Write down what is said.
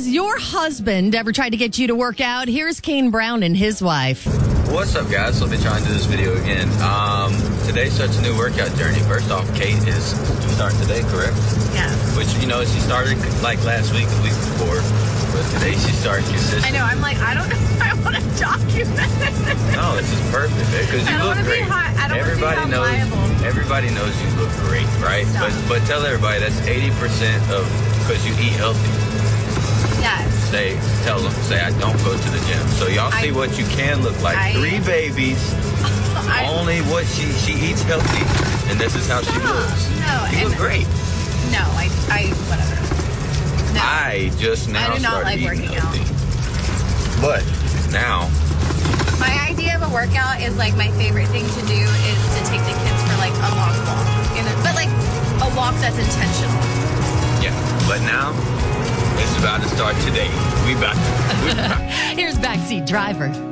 Has your husband ever tried to get you to work out? Here's Kane Brown and his wife. What's up, guys? So I'll be trying to do this video again. Today starts a new workout journey. First off, Kate is starting today, correct? Yeah. Which, she started like last week, the week before. But today she's starting consistent. I know. I'm like, I don't know if I want to document it. No, this is perfect, because you look great. Everybody knows you look great, right? But tell everybody that's 80% of because you eat healthy. Yes. Tell them, I don't go to the gym. So y'all see what you can look like. 3 babies, only what she eats healthy, and this is how she looks. No, you look great. No, whatever. No. I just now started eating healthy. But now. My idea of a workout is like my favorite thing to do is to take the kids for like a long walk. But like a walk that's intentional. Yeah, but now it's about to start today. We about to. Here's Backseat Driver.